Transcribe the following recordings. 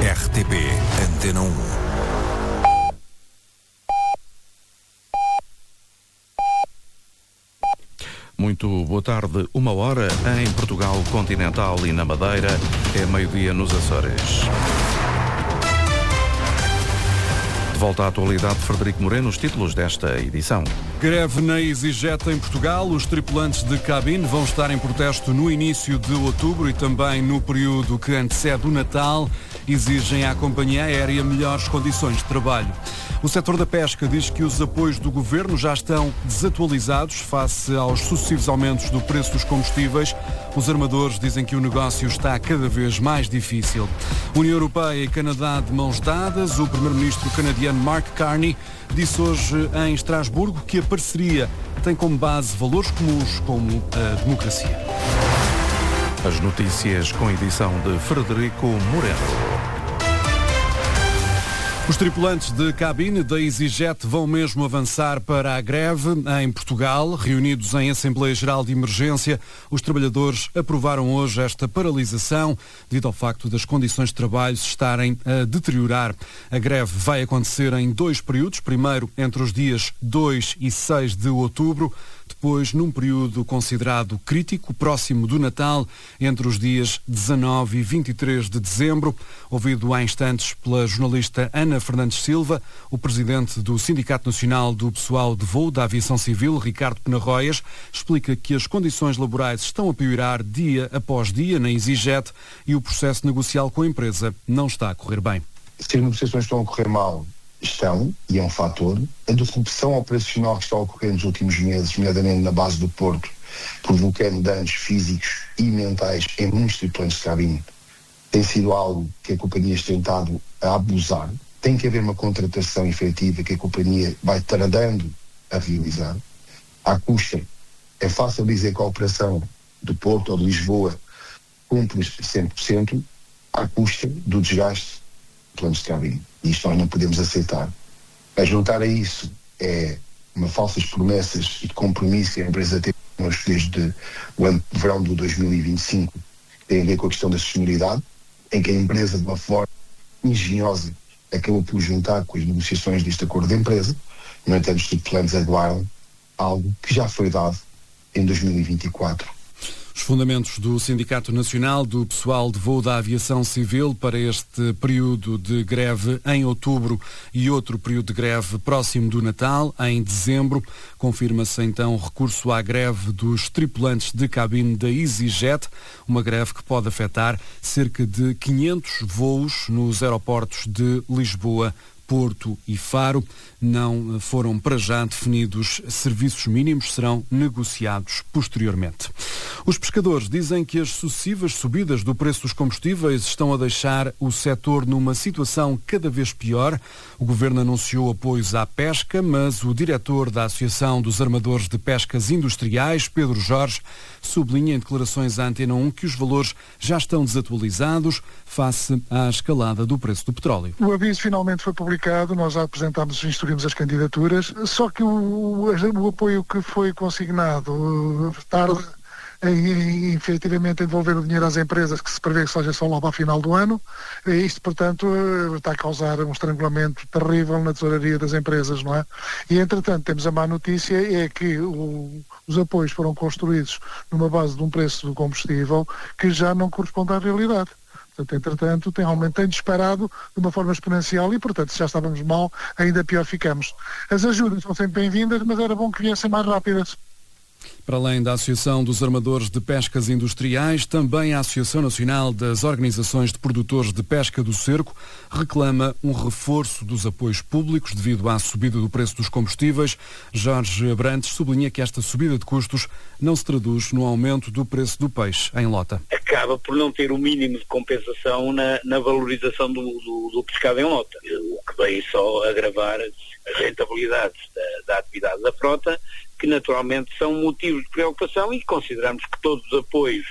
RTP Antena 1. Muito boa tarde, 1h em Portugal continental e na Madeira, é meio-dia nos Açores. De volta à atualidade, Frederico Moreno, os títulos desta edição. Greve na EasyJet em Portugal. Os tripulantes de cabine vão estar em protesto no início de outubro e também no período que antecede o Natal. Exigem à companhia aérea melhores condições de trabalho. O setor da pesca diz que os apoios do governo já estão desatualizados face aos sucessivos aumentos do preço dos combustíveis. Os armadores dizem que o negócio está cada vez mais difícil. União Europeia e Canadá de mãos dadas. O primeiro-ministro canadiano Mark Carney disse hoje em Estrasburgo que a parceria tem como base valores comuns como a democracia. As notícias com edição de Frederico Moreno. Os tripulantes de cabine da EasyJet vão mesmo avançar para a greve em Portugal. Reunidos em Assembleia Geral de Emergência, os trabalhadores aprovaram hoje esta paralisação devido ao facto das condições de trabalho se estarem a deteriorar. A greve vai acontecer em 2 períodos. Primeiro, entre os dias 2 e 6 de outubro. Depois, num período considerado crítico, próximo do Natal, entre os dias 19 e 23 de dezembro. Ouvido há instantes pela jornalista Ana Fernandes Silva, o presidente do Sindicato Nacional do Pessoal de Voo da Aviação Civil, Ricardo Penarroias, explica que as condições laborais estão a piorar dia após dia na EasyJet e o processo negocial com a empresa não está a correr bem. Se as negociações estão a correr mal, estão, e é um fator. A disrupção operacional que está a ocorrer nos últimos meses, nomeadamente na base do Porto, provocando danos físicos e mentais em muitos tripulantes de cabine, tem sido algo que a companhia tem tentado a abusar. Tem que haver uma contratação efetiva que a companhia vai tardando a realizar. À custa, é fácil dizer que a operação do Porto ou de Lisboa cumpre 100%, à custa do desgaste de planos de cabine. E isto nós não podemos aceitar. A juntar a isso é falsas promessas e de compromisso que a empresa tem desde o ano de verão de 2025, que tem a ver com a questão da sustentabilidade, em que a empresa, de uma forma engenhosa, acabou por juntar com as negociações deste acordo de empresa. No entanto, os tripulantes aguardam algo que já foi dado em 2024. Os fundamentos do Sindicato Nacional do Pessoal de Voo da Aviação Civil para este período de greve em outubro e outro período de greve próximo do Natal, em dezembro. Confirma-se então recurso à greve dos tripulantes de cabine da EasyJet, uma greve que pode afetar cerca de 500 voos nos aeroportos de Lisboa, Porto e Faro. Não foram para já definidos serviços mínimos, serão negociados posteriormente. Os pescadores dizem que as sucessivas subidas do preço dos combustíveis estão a deixar o setor numa situação cada vez pior. O Governo anunciou apoios à pesca, mas o diretor da Associação dos Armadores de Pescas Industriais, Pedro Jorge, sublinha em declarações à Antena 1 que os valores já estão desatualizados face à escalada do preço do petróleo. O aviso finalmente foi publicado, nós já apresentámos, instruímos as candidaturas, só que o apoio que foi consignado tarde em efetivamente devolver o dinheiro às empresas, que se prevê que seja só lá para o final do ano. Isto, portanto, está a causar um estrangulamento terrível na tesouraria das empresas, não é? E, entretanto, temos a má notícia, é que os apoios foram construídos numa base de um preço do combustível que já não corresponde à realidade. Portanto, entretanto, tem disparado de uma forma exponencial e, portanto, se já estávamos mal, ainda pior ficamos. As ajudas são sempre bem-vindas, mas era bom que viessem mais rápidas. Para além da Associação dos Armadores de Pescas Industriais, também a Associação Nacional das Organizações de Produtores de Pesca do Cerco reclama um reforço dos apoios públicos devido à subida do preço dos combustíveis. Jorge Abrantes sublinha que esta subida de custos não se traduz no aumento do preço do peixe em lota. Acaba por não ter o mínimo de compensação na valorização do pescado em lota, o que vem só agravar as rentabilidades da atividade da frota, que naturalmente são motivos de preocupação, e consideramos que todos os apoios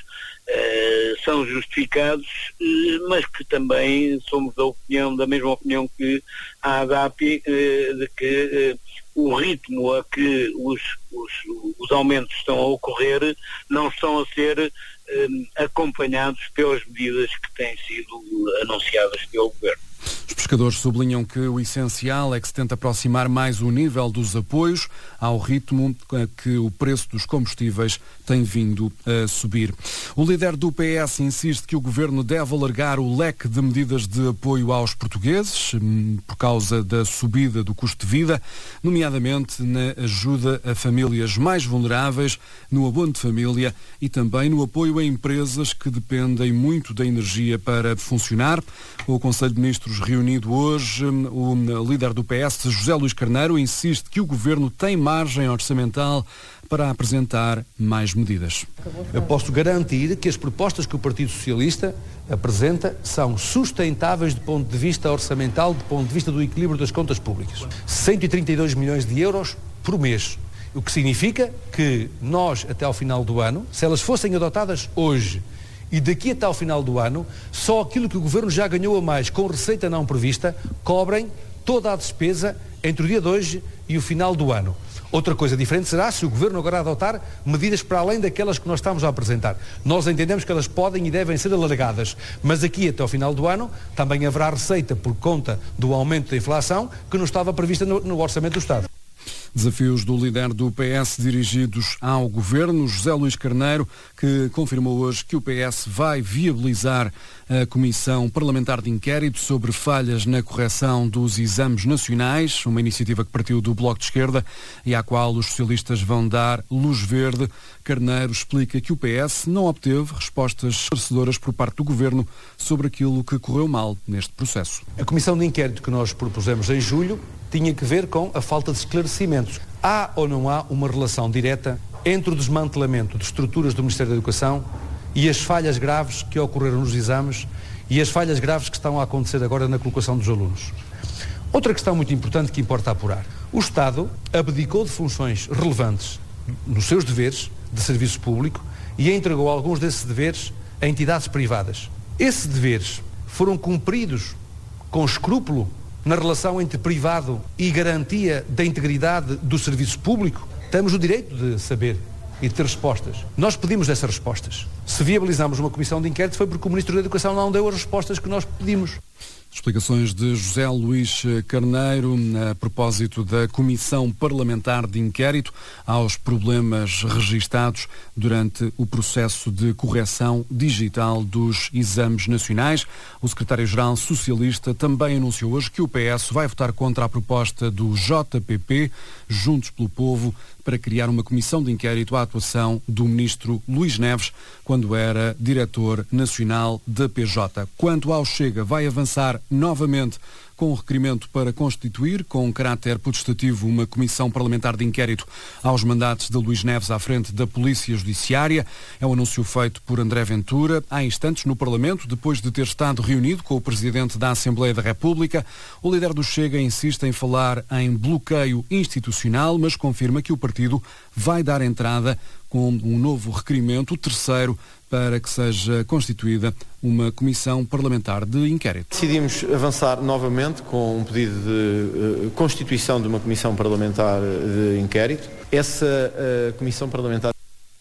são justificados, mas que também somos da mesma opinião que a ADAPI, de que o ritmo a que os aumentos estão a ocorrer não estão a ser acompanhados pelas medidas que têm sido anunciadas pelo Governo. Os pescadores sublinham que o essencial é que se tente aproximar mais o nível dos apoios ao ritmo que o preço dos combustíveis tem vindo a subir. O líder do PS insiste que o Governo deve alargar o leque de medidas de apoio aos portugueses por causa da subida do custo de vida, nomeadamente na ajuda a famílias mais vulneráveis, no abono de família e também no apoio a empresas que dependem muito da energia para funcionar. O Conselho de Ministros reunido hoje, o líder do PS, José Luís Carneiro, insiste que o Governo tem margem orçamental para apresentar mais medidas. Eu posso garantir que as propostas que o Partido Socialista apresenta são sustentáveis do ponto de vista orçamental, do ponto de vista do equilíbrio das contas públicas. 132 milhões de euros por mês. O que significa que nós, até ao final do ano, se elas fossem adotadas hoje, e daqui até ao final do ano, só aquilo que o Governo já ganhou a mais com receita não prevista, cobrem toda a despesa entre o dia de hoje e o final do ano. Outra coisa diferente será se o Governo agora adotar medidas para além daquelas que nós estamos a apresentar. Nós entendemos que elas podem e devem ser alargadas, mas aqui até ao final do ano também haverá receita por conta do aumento da inflação que não estava prevista no Orçamento do Estado. Desafios do líder do PS dirigidos ao Governo, José Luís Carneiro, que confirmou hoje que o PS vai viabilizar a Comissão Parlamentar de Inquérito sobre falhas na correção dos exames nacionais, uma iniciativa que partiu do Bloco de Esquerda e à qual os socialistas vão dar luz verde. Carneiro explica que o PS não obteve respostas esclarecedoras por parte do Governo sobre aquilo que correu mal neste processo. A Comissão de Inquérito que nós propusemos em julho tinha que ver com a falta de esclarecimentos. Há ou não há uma relação direta entre o desmantelamento de estruturas do Ministério da Educação e as falhas graves que ocorreram nos exames e as falhas graves que estão a acontecer agora na colocação dos alunos? Outra questão muito importante que importa apurar. O Estado abdicou de funções relevantes nos seus deveres de serviço público e entregou alguns desses deveres a entidades privadas. Esses deveres foram cumpridos com escrúpulo na relação entre privado e garantia da integridade do serviço público? Temos o direito de saber e de ter respostas. Nós pedimos essas respostas. Se viabilizamos uma comissão de inquérito foi porque o Ministro da Educação não deu as respostas que nós pedimos. Explicações de José Luís Carneiro a propósito da Comissão Parlamentar de Inquérito aos problemas registados durante o processo de correção digital dos exames nacionais. O secretário-geral socialista também anunciou hoje que o PS vai votar contra a proposta do JPP, Juntos pelo Povo, para criar uma comissão de inquérito à atuação do ministro Luís Neves, quando era diretor nacional da PJ. Quanto ao Chega, vai avançar novamente com o requerimento para constituir, com caráter potestativo, uma comissão parlamentar de inquérito aos mandatos de Luís Neves à frente da Polícia Judiciária. É um anúncio feito por André Ventura há instantes no Parlamento, depois de ter estado reunido com o Presidente da Assembleia da República. O líder do Chega insiste em falar em bloqueio institucional, mas confirma que o partido vai dar entrada com um novo requerimento, o terceiro, para que seja constituída uma comissão parlamentar de inquérito. Decidimos avançar novamente com um pedido de constituição de uma comissão parlamentar de inquérito. Essa comissão parlamentar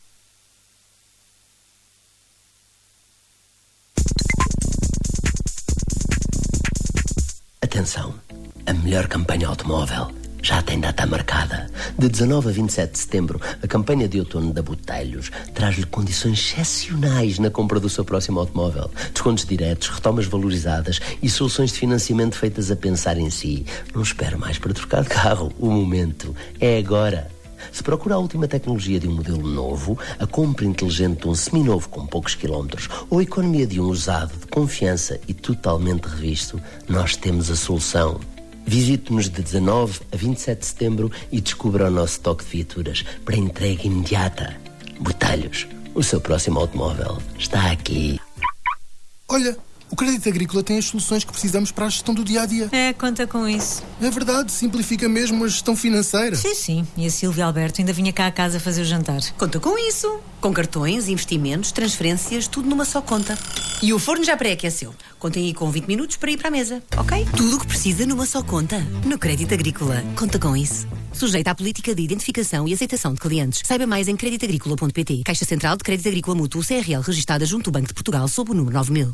Atenção, a melhor campanha automóvel já tem data marcada. De 19 a 27 de setembro, a campanha de outono da Botelhos traz-lhe condições excepcionais na compra do seu próximo automóvel. Descontos diretos, retomas valorizadas e soluções de financiamento feitas a pensar em si. Não espere mais para trocar de carro. O momento é agora. Se procura a última tecnologia de um modelo novo, a compra inteligente de um seminovo com poucos quilómetros ou a economia de um usado de confiança e totalmente revisto, nós temos a solução. Visite-nos de 19 a 27 de setembro e descubra o nosso estoque de viaturas para entrega imediata. Botelhos, o seu próximo automóvel está aqui. Olha, O Crédito Agrícola tem as soluções que precisamos para a gestão do dia-a-dia. Conta com isso. É verdade, simplifica mesmo a gestão financeira. Sim. E a Silvia Alberto ainda vinha cá a casa fazer o jantar. Conta com isso. Com cartões, investimentos, transferências, tudo numa só conta. E o forno já pré-aqueceu. Contem aí com 20 minutos para ir para a mesa, ok? Tudo o que precisa numa só conta. No Crédito Agrícola. Conta com isso. Sujeita à política de identificação e aceitação de clientes. Saiba mais em creditagricola.pt. Caixa Central de Crédito Agrícola Mútuo CRL, registada junto ao Banco de Portugal sob o número 9000.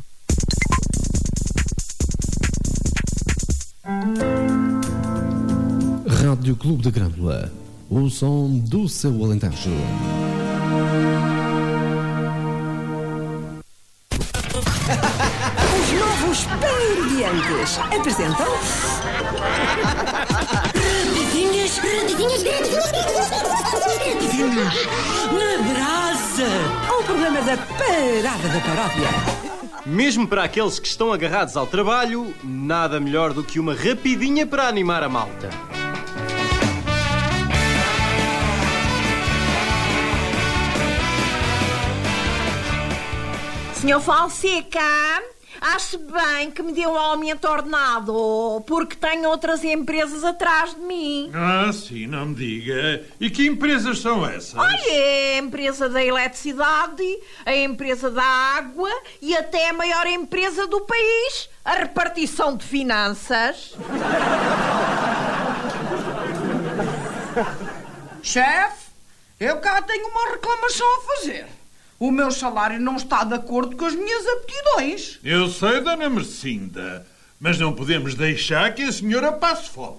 Rádio Clube da Grândola, o som do seu Alentejo. Os novos Pan-Ingredientes apresentam... Rapidinhas na brasa. O programa da Parada da Paródia. Mesmo para aqueles que estão agarrados ao trabalho, nada melhor do que uma rapidinha para animar a malta. Senhor Fonseca, acho bem que me dê um aumento ordenado, porque tenho outras empresas atrás de mim. Sim, não me diga. E que empresas são essas? Olha, é a empresa da eletricidade, a empresa da água e até a maior empresa do país, a repartição de finanças. Chefe, eu cá tenho uma reclamação a fazer. O meu salário não está de acordo com as minhas aptidões. Eu sei, Dona Mercinda, mas não podemos deixar que a senhora passe fome.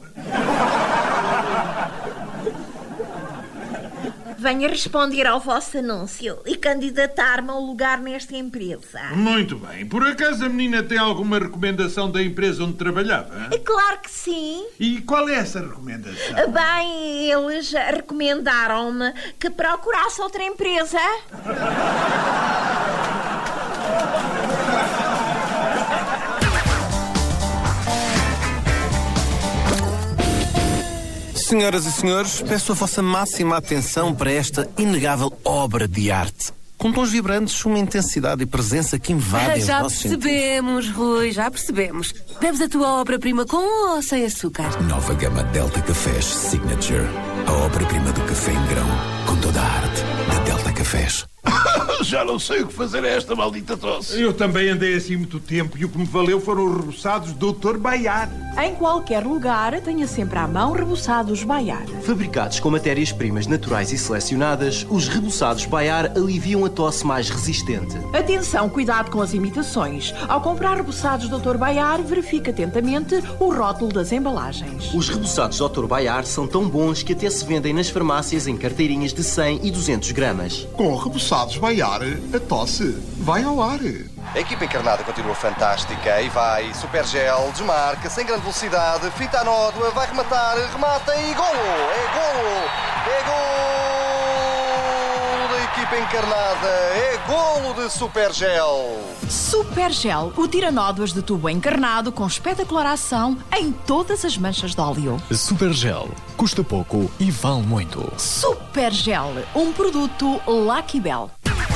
Venha responder ao vosso anúncio e candidatar-me ao lugar nesta empresa. Muito bem. Por acaso a menina tem alguma recomendação da empresa onde trabalhava? Claro que sim. E qual é essa recomendação? Bem, eles recomendaram-me que procurasse outra empresa. Senhoras e senhores, peço a vossa máxima atenção para esta inegável obra de arte. Com tons vibrantes, uma intensidade e presença que invadem os nossos sentidos. Já percebemos, Rui, já percebemos. Bebes a tua obra-prima com ou sem açúcar? Nova gama Delta Cafés Signature. A obra-prima do café em grão, com toda a arte da Delta Cafés. Já não sei o que fazer a esta maldita tosse. Eu também andei assim muito tempo e o que me valeu foram os reboçados Dr. Baiar. Em qualquer lugar, tenha sempre à mão reboçados Baiar. Fabricados com matérias-primas naturais e selecionadas, os reboçados Baiar aliviam a tosse mais resistente. Atenção, cuidado com as imitações. Ao comprar reboçados Dr. Baiar, verifique atentamente o rótulo das embalagens. Os reboçados Dr. Baiar são tão bons que até se vendem nas farmácias em carteirinhas de 100 e 200 gramas. Com reboçados Baiar, a tosse vai ao ar. A equipa encarnada continua fantástica e vai. Supergel, desmarca, sem grande velocidade, fita a nódoa, vai rematar, remata e golo! É golo! É golo da equipa encarnada! É golo de Supergel! Supergel, o tira-nódoas de tubo encarnado com espetacular ação em todas as manchas de óleo. Supergel, custa pouco e vale muito. Supergel, um produto Lucky Bell.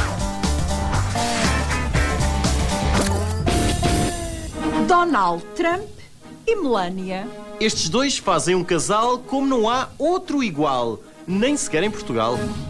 Donald Trump e Melania. Estes dois fazem um casal como não há outro igual, nem sequer em Portugal.